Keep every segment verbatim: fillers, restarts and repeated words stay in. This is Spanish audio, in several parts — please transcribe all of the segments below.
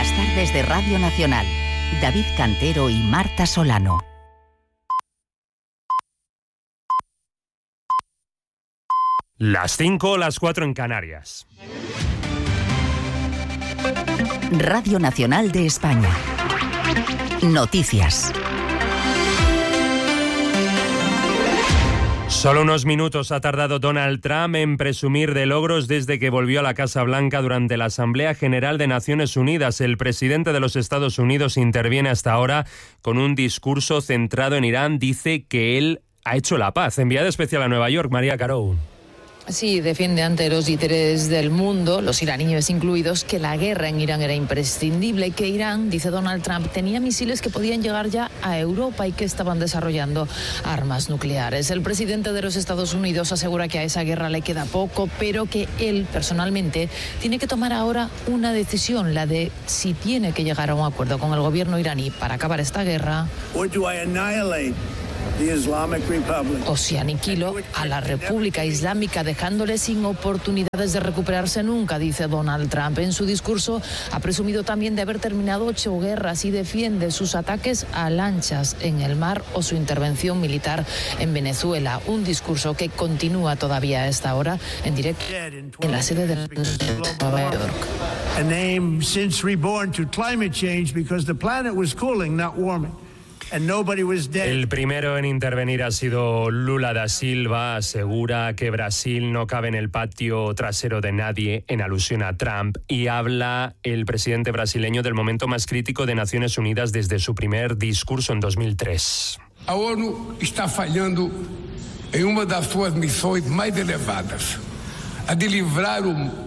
Las tardes de Radio Nacional. David Cantero y Marta Solano. Las cinco, las cuatro en Canarias. Radio Nacional de España. Noticias. Solo unos minutos ha tardado Donald Trump en presumir de logros desde que volvió a la Casa Blanca durante la Asamblea General de Naciones Unidas. El presidente de los Estados Unidos interviene hasta ahora con un discurso centrado en Irán. Dice que él ha hecho la paz. Enviada especial a Nueva York, María Carou. Sí, defiende ante los líderes del mundo, los iraníes incluidos, que la guerra en Irán era imprescindible y que Irán, dice Donald Trump, tenía misiles que podían llegar ya a Europa y que estaban desarrollando armas nucleares. El presidente de los Estados Unidos asegura que a esa guerra le queda poco, pero que él, personalmente, tiene que tomar ahora una decisión, la de si tiene que llegar a un acuerdo con el gobierno iraní para acabar esta guerra o si aniquilo a la República Islámica dejándole sin oportunidades de recuperarse nunca, dice Donald Trump. En su discurso ha presumido también de haber terminado ocho guerras y defiende sus ataques a lanchas en el mar o su intervención militar en Venezuela. Un discurso que continúa todavía a esta hora en directo en la sede de Nueva York. A name since reborn to climate change because the planet was cooling, not warming. El primero en intervenir ha sido Lula da Silva. Asegura que Brasil no cabe en el patio trasero de nadie, en alusión a Trump, y habla el presidente brasileño del momento más crítico de Naciones Unidas desde su primer discurso en dos mil tres. A ONU está fallando en una de sus misiones más elevadas, a de livrar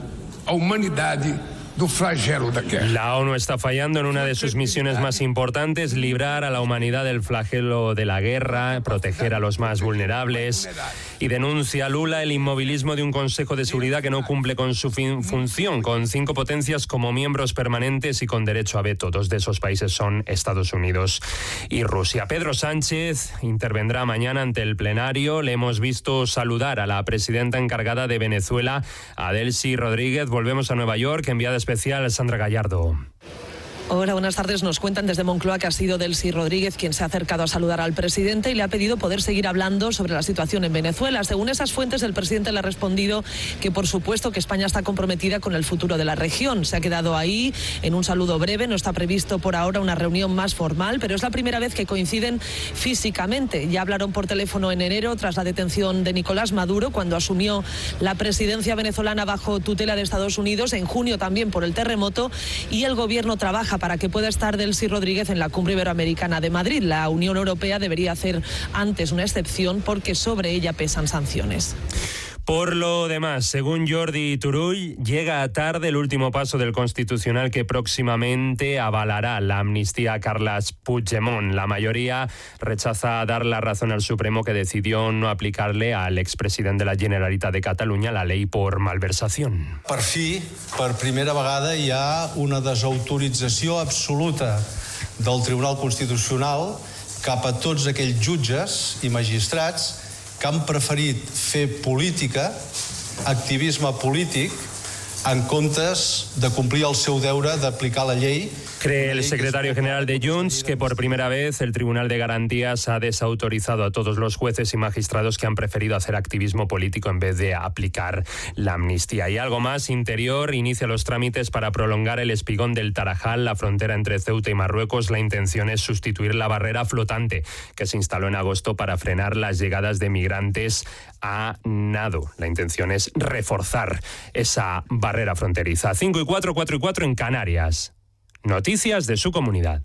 a humanidad do flagelo da guerra. La ONU está fallando en una de sus misiones más importantes, librar a la humanidad del flagelo de la guerra, proteger a los más vulnerables, y denuncia Lula el inmovilismo de un Consejo de Seguridad que no cumple con su fin, función, con cinco potencias como miembros permanentes y con derecho a veto. Dos de esos países son Estados Unidos y Rusia. Pedro Sánchez intervendrá mañana ante el plenario. Le hemos visto saludar a la presidenta encargada de Venezuela, a Delcy Rodríguez. Volvemos a Nueva York, enviada especial Sandra Gallardo. Hola, buenas tardes. Nos cuentan desde Moncloa que ha sido Delcy Rodríguez quien se ha acercado a saludar al presidente y le ha pedido poder seguir hablando sobre la situación en Venezuela. Según esas fuentes, el presidente le ha respondido que por supuesto que España está comprometida con el futuro de la región. Se ha quedado ahí en un saludo breve. No está previsto por ahora una reunión más formal, pero es la primera vez que coinciden físicamente. Ya hablaron por teléfono en enero tras la detención de Nicolás Maduro cuando asumió la presidencia venezolana bajo tutela de Estados Unidos. En junio también por el terremoto, y el gobierno trabaja para que pueda estar Delcy Rodríguez en la Cumbre Iberoamericana de Madrid. La Unión Europea debería hacer antes una excepción porque sobre ella pesan sanciones. Por lo demás, según Jordi Turull, llega tarde el último paso del Constitucional que próximamente avalará la amnistía a Carles Puigdemont. La mayoría rechaza dar la razón al Supremo, que decidió no aplicarle al expresidente de la Generalitat de Catalunya la ley por malversación. Per fi, per primera vegada, hi ha una desautorització absoluta del Tribunal Constitucional cap a tots aquells jutges i magistrats que han preferit fer política, activisme polític, en comptes de complir el seu deure d'aplicar la llei. Cree el secretario general de Junts que por primera vez el Tribunal de Garantías ha desautorizado a todos los jueces y magistrados que han preferido hacer activismo político en vez de aplicar la amnistía. Y algo más, Interior inicia los trámites para prolongar el espigón del Tarajal, la frontera entre Ceuta y Marruecos. La intención es sustituir la barrera flotante que se instaló en agosto para frenar las llegadas de migrantes a nado. La intención es reforzar esa barrera fronteriza. cinco y cuatro, cuatro y cuatro en Canarias. Noticias de su comunidad.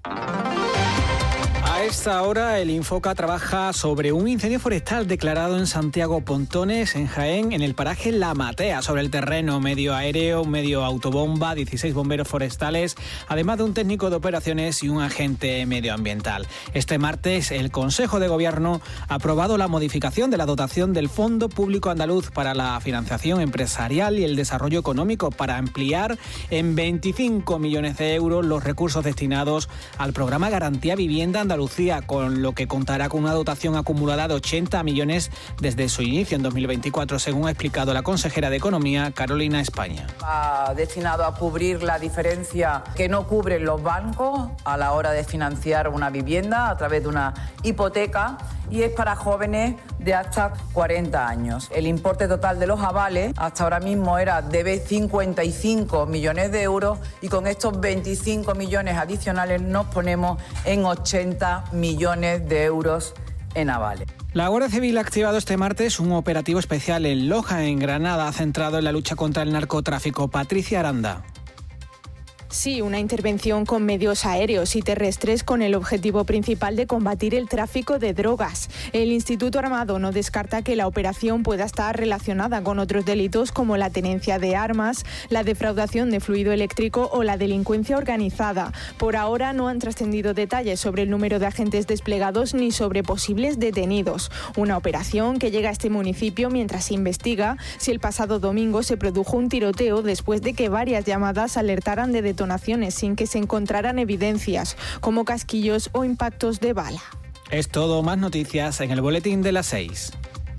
A esta hora el Infoca trabaja sobre un incendio forestal declarado en Santiago Pontones, en Jaén, en el paraje La Matea. Sobre el terreno, medio aéreo, medio autobomba, dieciséis bomberos forestales, además de un técnico de operaciones y un agente medioambiental. Este martes el Consejo de Gobierno ha aprobado la modificación de la dotación del Fondo Público Andaluz para la Financiación Empresarial y el Desarrollo Económico, para ampliar en veinticinco millones de euros los recursos destinados al programa Garantía Vivienda Andalucía Andalucía, con lo que contará con una dotación acumulada de ochenta millones desde su inicio en dos mil veinticuatro, según ha explicado la consejera de Economía, Carolina España. Va destinado a cubrir la diferencia que no cubren los bancos a la hora de financiar una vivienda a través de una hipoteca, y es para jóvenes de hasta cuarenta años. El importe total de los avales hasta ahora mismo era de cincuenta y cinco millones de euros, y con estos veinticinco millones adicionales nos ponemos en ochenta millones de euros en avales. La Guardia Civil ha activado este martes un operativo especial en Loja, en Granada, centrado en la lucha contra el narcotráfico. Patricia Aranda. Sí, una intervención con medios aéreos y terrestres con el objetivo principal de combatir el tráfico de drogas. El Instituto Armado no descarta que la operación pueda estar relacionada con otros delitos como la tenencia de armas, la defraudación de fluido eléctrico o la delincuencia organizada. Por ahora no han trascendido detalles sobre el número de agentes desplegados ni sobre posibles detenidos. Una operación que llega a este municipio mientras se investiga si el pasado domingo se produjo un tiroteo después de que varias llamadas alertaran de detonaciones sin que se encontraran evidencias, como casquillos o impactos de bala. Es todo, más noticias en el boletín de las seis.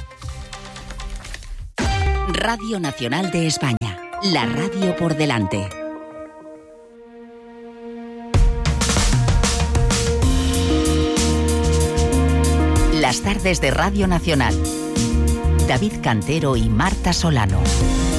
Radio Nacional de España, la radio por delante. Las tardes de Radio Nacional. David Cantero y Marta Solano.